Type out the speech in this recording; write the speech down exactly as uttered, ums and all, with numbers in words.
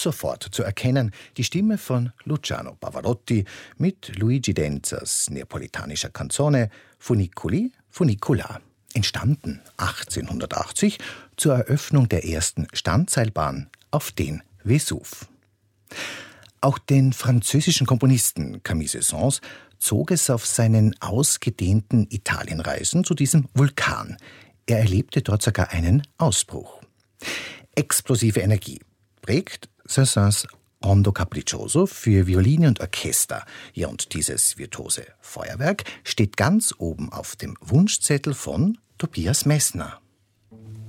sofort zu erkennen die Stimme von Luciano Pavarotti mit Luigi Denzas neapolitanischer Canzone Funiculi, Funicula. Entstanden achtzehnhundertachtzig zur Eröffnung der ersten Standseilbahn auf den Vesuv. Auch den französischen Komponisten Camille Saint-Saëns zog es auf seinen ausgedehnten Italienreisen zu diesem Vulkan. Er erlebte dort sogar einen Ausbruch. Explosive Energie prägt Saint-Saëns Rondo Capriccioso für Violine und Orchester. Ja, und dieses virtuose Feuerwerk steht ganz oben auf dem Wunschzettel von Tobias Messner.